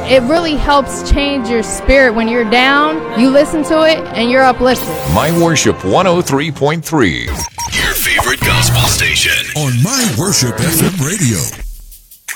it really helps change your spirit. When you're down, you listen to it and you're uplifted. My Worship 103.3. Your favorite gospel station. On My Worship FM Radio.